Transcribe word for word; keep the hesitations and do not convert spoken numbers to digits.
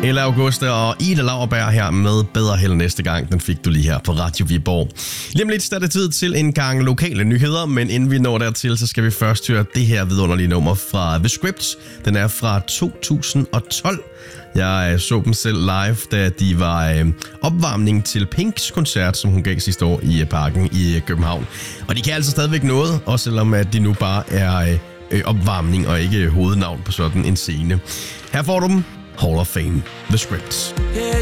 Ella Augusta og Ida Lauerberg her med Bedre Held næste gang. Den fik du lige her på Radio Viborg. Lige om lidt er det tid til en gang lokale nyheder, men inden vi når dertil, så skal vi først høre det her vidunderlige nummer fra The Script. Den er fra to tusind og tolv. Jeg så dem selv live, da de var øh, opvarmning til Pinks koncert, som hun gav sidste år i Parken i København. Og de kan altså stadigvæk noget, også selvom at de nu bare er øh, opvarmning og ikke hovednavn på sådan en scene. Her får du dem. Hall of Fame. The Script. Yeah,